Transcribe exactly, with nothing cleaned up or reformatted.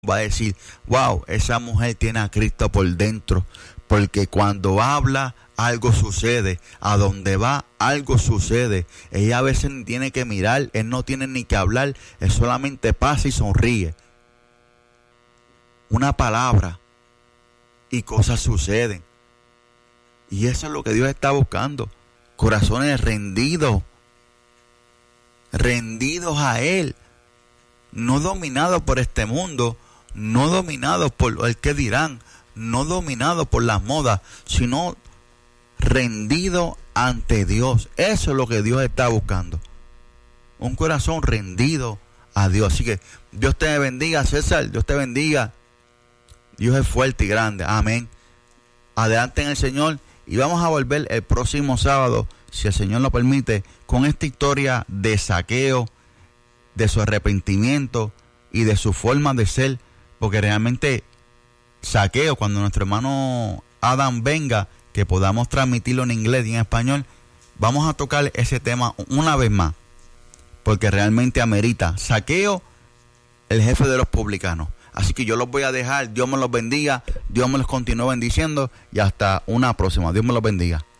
va a decir, wow, esa mujer tiene a Cristo por dentro, porque cuando habla, algo sucede, a donde va, algo sucede. Ella a veces ni tiene que mirar, él no tiene ni que hablar, él solamente pasa y sonríe. Una palabra y cosas suceden. Y eso es lo que Dios está buscando, corazones rendidos, rendidos a Él, no dominados por este mundo, no dominados por el que dirán, no dominados por las modas, sino rendidos ante Dios. Eso es lo que Dios está buscando, un corazón rendido a Dios. Así que Dios te bendiga, César, Dios te bendiga. Dios es fuerte y grande, amén. Adelante en el Señor, y vamos a volver el próximo sábado, si el Señor lo permite, con esta historia de Zaqueo, de su arrepentimiento y de su forma de ser, porque realmente Zaqueo, cuando nuestro hermano Adam venga, que podamos transmitirlo en inglés y en español, vamos a tocar ese tema una vez más, porque realmente amerita. Zaqueo, el jefe de los publicanos. Así que yo los voy a dejar, Dios me los bendiga, Dios me los continúe bendiciendo, y hasta una próxima. Dios me los bendiga.